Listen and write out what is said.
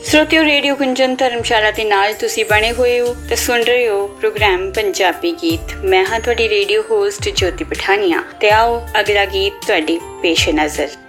श्रोतियो radio Gunjan धर्मशाला के नाल तुसी बने हुए हो ते सुन रहे हो प्रोग्राम पंजाबी गीत। मैं हाँ तुहाडी रेडियो होस्ट ज्योति पठानिया ते आओ अगला गीत तुहाडे पेश नज़र।